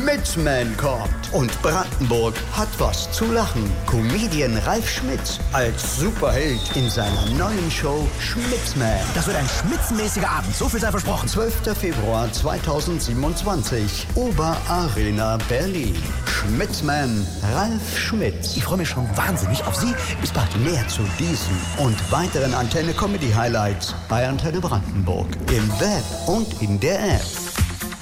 Schmitzman kommt. Und Brandenburg hat was zu lachen. Comedian Ralf Schmitz als Superheld in seiner neuen Show Schmitzman. Das wird ein schmitzenmäßiger Abend, so viel sei versprochen. 12. Februar 2027, Oberarena Berlin. Schmitzman, Ralf Schmitz. Ich freue mich schon wahnsinnig auf Sie. Bis bald. Mehr zu diesen und weiteren Antenne Comedy Highlights bei Antenne Brandenburg im Web und in der App.